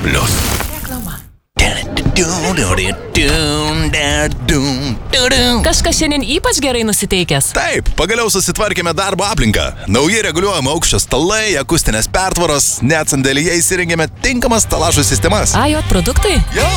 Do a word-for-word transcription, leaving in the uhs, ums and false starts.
Plius. Kažkas šiandien ypač gerai nusiteikęs. Taip, pagaliau susitvarkėme darbo aplinką. Nauji reguliuojamo aukščio stalai, akustinės pertvaros, net sandėlyje įsirengėme tinkamas stelažų sistemas. A, jo produktai? Jo.